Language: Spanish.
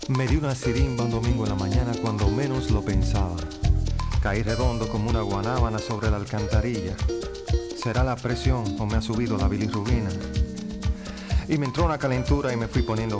Me di una sirimba un domingo en la mañana cuando menos lo pensaba. Caí redondo como una guanábana sobre la alcantarilla. ¿Será la presión o me ha subido la bilirrubina? Y me entró una calentura y me fui poniendo